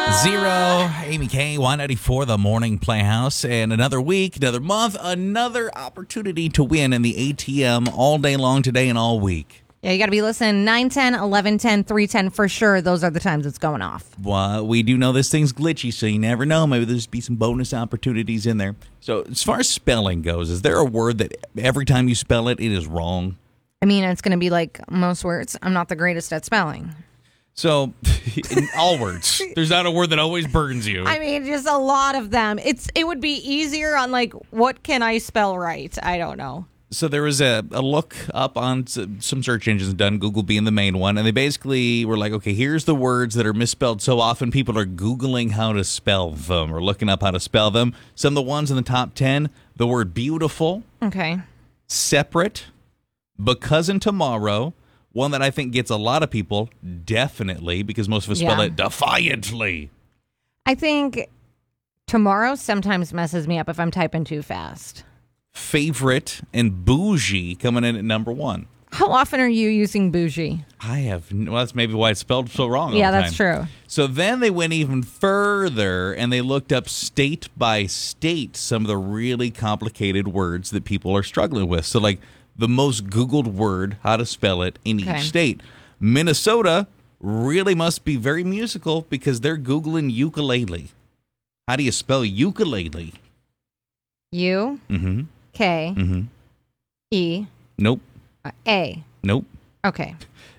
Zero, Amy K, 194, The Morning Playhouse. And another week, another month, another opportunity to win in the ATM all day long today and all week. Yeah, you got to be listening 9, 10, 11, 10, 3, 10 for sure. Those are the times it's going off. Well, we do know this thing's glitchy, so you never know. Maybe there's be some bonus opportunities in there. So as far as spelling goes, is there a word that every time you spell it, it is wrong? I mean, it's going to be like most words. I'm not the greatest at spelling. So, in all words, there's not a word that always burns you. I mean, just a lot of them. It would be easier on like, what can I spell right? I don't know. So there was a look up on some search engines done, Google being the main one, and they basically were like, okay, here's the words that are misspelled so often people are Googling how to spell them or looking up how to spell them. Some of the ones in the top 10, the word beautiful, Okay. separate, because and tomorrow. One that I think gets a lot of people, definitely, because most of us spell Yeah. it defiantly. I think tomorrow sometimes messes me up if I'm typing too fast. Favorite and bougie coming in at number 1. How often are you using bougie? Well, that's maybe why it's spelled so wrong. Yeah, all the that's time. true. So then they went even further and they looked up state by state some of the really complicated words that people are struggling with. So like the most Googled word, how to spell it in Okay. each state. Minnesota really must be very musical because they're Googling ukulele. How do you spell ukulele? U, Mm-hmm. K, Mm-hmm. E, Nope. A. Nope. Okay.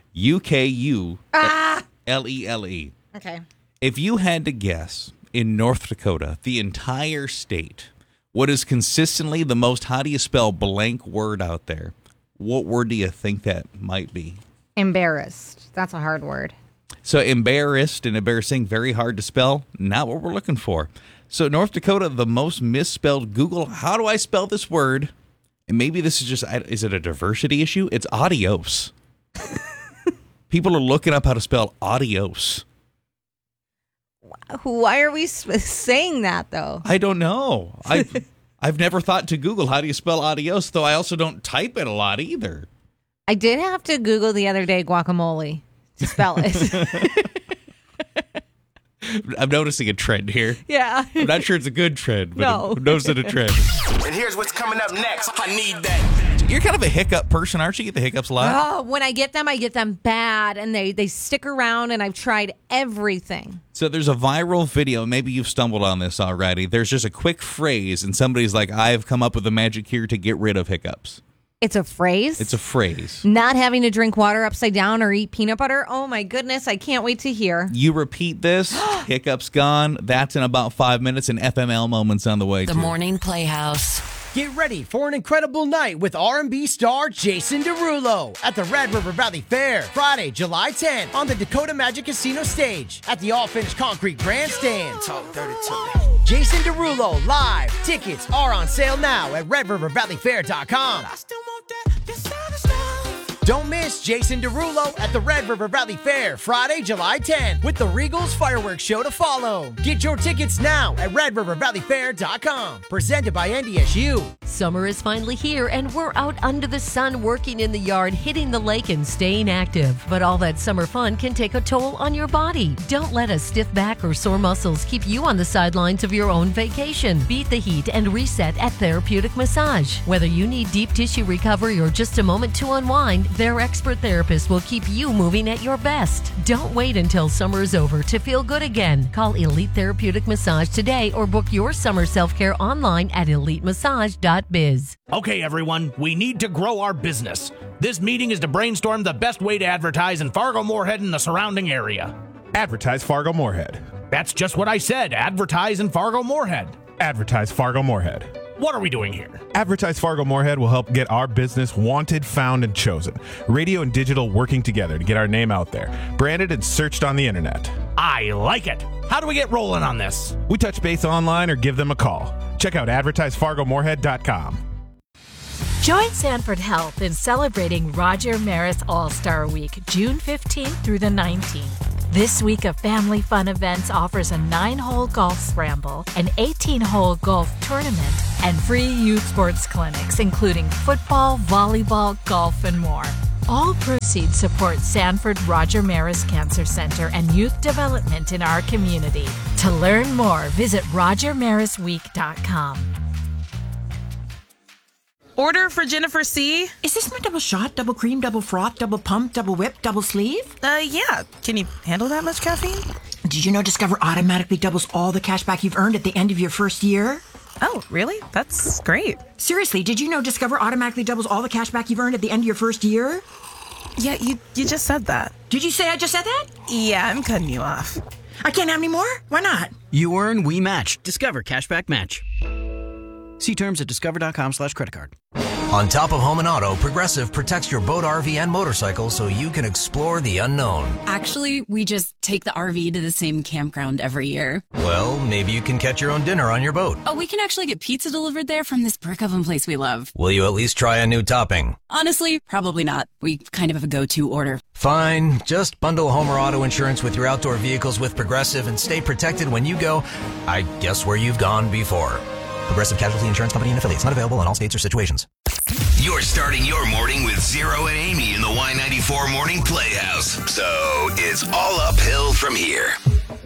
UKULELE. Okay. If you had to guess in North Dakota, the entire state, what is consistently the most how do you spell blank word out there, what word do you think that might be? Embarrassed. That's a hard word. So embarrassed and embarrassing, very hard to spell, not what we're looking for. So North Dakota, the most misspelled Google, how do I spell this word? And maybe this is just, is it a diversity issue? It's adios. People are looking up how to spell adios. Why are we saying that, though? I don't know. I've never thought to Google how do you spell adios, though I also don't type it a lot either. I did have to Google the other day guacamole to spell it. I'm noticing a trend here. Yeah. I'm not sure it's a good trend, but No. I'm noticing a trend. And here's what's coming up next. I need that. You're kind of a hiccup person, aren't you? You get the hiccups a lot. Oh, when I get them bad, and they stick around, and I've tried everything. So there's a viral video. Maybe you've stumbled on this already. There's just a quick phrase, and somebody's like, I've come up with a magic here to get rid of hiccups. It's a phrase? It's a phrase. Not having to drink water upside down or eat peanut butter? Oh, my goodness. I can't wait to hear. You repeat this, hiccups gone. That's in about 5 minutes, and FML moments on the way, The too. Morning Playhouse. Get ready for an incredible night with R&B star Jason Derulo at the Red River Valley Fair, Friday, July 10th on the Dakota Magic Casino stage at the all-finished concrete grandstand. Talk dirty to me. Jason Derulo live. Tickets are on sale now at RedRiverValleyFair.com. Don't miss Jason Derulo at the Red River Valley Fair, Friday, July 10th, with the Regals Fireworks Show to follow. Get your tickets now at RedRiverValleyFair.com. Presented by NDSU. Summer is finally here, and we're out under the sun working in the yard, hitting the lake, and staying active. But all that summer fun can take a toll on your body. Don't let a stiff back or sore muscles keep you on the sidelines of your own vacation. Beat the heat and reset at Therapeutic Massage. Whether you need deep tissue recovery or just a moment to unwind, their expert therapist will keep you moving at your best. Don't wait until summer is over to feel good again. Call Elite Therapeutic Massage today or book your summer self-care online at elitemassage.biz. Okay, everyone, we need to grow our business. This meeting is to brainstorm the best way to advertise in Fargo-Moorhead and the surrounding area. Advertise Fargo-Moorhead. That's just what I said, advertise in Fargo-Moorhead. Advertise Fargo-Moorhead. What are we doing here? Advertise Fargo-Moorhead will help get our business wanted, found, and chosen. Radio and digital working together to get our name out there. Branded and searched on the internet. I like it. How do we get rolling on this? We touch base online or give them a call. Check out advertisefargomoorhead.com. Join Sanford Health in celebrating Roger Maris All-Star Week, June 15th through the 19th. This week of family fun events offers a 9-hole golf scramble, an 18-hole golf tournament, and free youth sports clinics, including football, volleyball, golf, and more. All proceeds support Sanford Roger Maris Cancer Center and youth development in our community. To learn more, visit rogermarisweek.com. Order for Jennifer C. Is this my double shot, double cream, double froth, double pump, double whip, double sleeve? Yeah. Can you handle that much caffeine? Did you know Discover automatically doubles all the cash back you've earned at the end of your first year? Oh, really? That's great. Seriously, did you know Discover automatically doubles all the cash back you've earned at the end of your first year? Yeah, you just said that. Did you say I just said that? Yeah, I'm cutting you off. I can't have any more? Why not? You earn, we match. Discover Cashback Match. See terms at discover.com/creditcard. On top of home and auto, Progressive protects your boat, RV, and motorcycle so you can explore the unknown. Actually, we just take the RV to the same campground every year. Well, maybe you can catch your own dinner on your boat. Oh, we can actually get pizza delivered there from this brick oven place we love. Will you at least try a new topping? Honestly, probably not. We kind of have a go-to order. Fine. Just bundle home or auto insurance with your outdoor vehicles with Progressive and stay protected when you go, I guess, where you've gone before. Progressive Casualty Insurance Company and affiliates. Not available in all states or situations. You're starting your morning with Zero and Amy in the Y94 Morning Playhouse. So it's all uphill from here.